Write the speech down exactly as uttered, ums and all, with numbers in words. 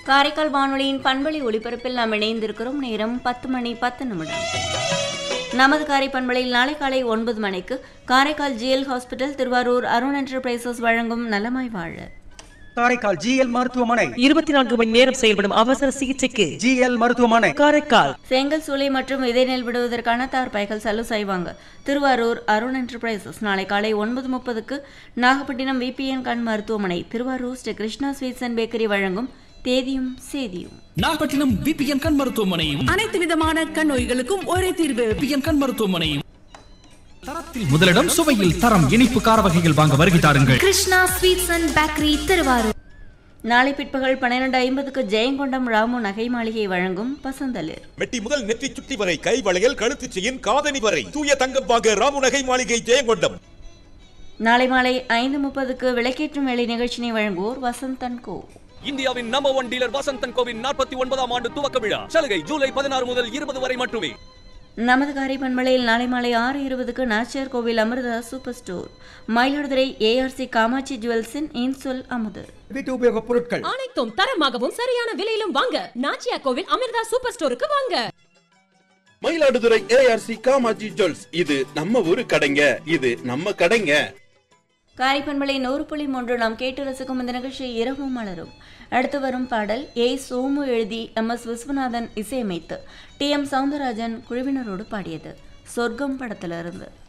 காரைக்கால் வானொலியின் பண்பலை ஒளிபரப்பில் நாம் இணைந்திருக்கிறோம். நேரம் பத்து மணி பத்து நிமிடம். நமது காரை பண்பலையில் நாளை காலை ஒன்பது மணிக்கு Karaikal GL hospital Thiruvarur Arun enterprises வழங்கும் நலமாய் வாழ. காரைக்கால் ஜிஎல் மருத்துவமனை இருபத்தி நான்கு மணி நேரம் செயல்படும் அவசர சிகிச்சைக்கு ஜிஎல் மருத்துவமனை காரைக்கால். செங்கல் சூளை மற்றும் விதை நெல் விடுவதற்கான தார்பாய்கள் சல்லு செய்வாங்க திருவாரூர் அருண் என்டர்பிரைசஸ். நாளை காலை ஒன்பது முப்பதுக்கு நாகப்பட்டினம் விபிஎன் கண் மருத்துவமனை Thiruvarur Sri Krishna sweets and bakery வழங்கும் தேதியும் சேதியும். நாகப்பட்டினம் விபிஎன் கண் மருத்துவமனையும் அனைத்து விதமான கண் நோய்களுக்கும் ஒரே தீர்வு. விபிஎன் கண் மருத்துவமனையும் தரத்தில் முதலிடம், சுவையில் தரம். இனிப்பு கார வகைகள் வாங்க வருகை தாருங்கள். Krishna sweets and bakery Thiruvarur. நாளை பிற்பகல் பன்னிரண்டு ஐம்பதுக்கு ஜெயங்கொண்டம் ராமு நகை மாளிகை வழங்கும் பசந்தளிர். மெட்டி முதல் நெற்றி சுட்டி வரை, கை வளையல், கழுத்து செயின், காதணி வரை தூய தங்கம் வாங்க ராமு நகை மாளிகை ஜெயங்கொண்டம். நாளை மாலை ஐந்து முப்பதுக்கு விளக்கேற்றும் வேலை நிகழ்ச்சியை வழங்குவோர் வசந்தன் கோ. இந்தியாவின் number one dealer Vasanthan CoWIN நாற்பத்தி ஒன்பதாம் ஆண்டு துவக்க விழா சலுகை ஜூலை பதினாறு முதல் இருபது வரை மட்டுமே. நமது காரை பண்பலையில் நாளை மாலை ஆறு இருபதுக்கு நாச்சியார் கோவில் Amrita super store, Mayiladuthurai ARC Kamakshi ஜுவல்ஸின் இன்சொல் அமுது. வீட்டு உபயோக பொருட்கள் அனைத்தும் தரமாகவும் சரியான விலையிலும் வாங்க நாச்சியார் கோவில் அமிர்தா சூப்பர் ஸ்டோருக்கு வாங்க. மயிலாடுதுறை ஏஆர்சி காமாட்சி ஜுவல்ஸ், இது நம்ம ஊரு கடைங்க, இது நம்ம கடைங்க. காரை பண்பலை நூறு புள்ளி மூன்று நாம் கேட்டு ரசிக்கும் இந்த நிகழ்ச்சி இரவும் மலரும். அடுத்து வரும் பாடல் ஏ சோமு எழுதி எம் எஸ் விஸ்வநாதன் இசையமைத்து டி எம் சவுந்தரராஜன் குழுவினரோடு பாடியது. சொர்க்கம் படத்திலிருந்து.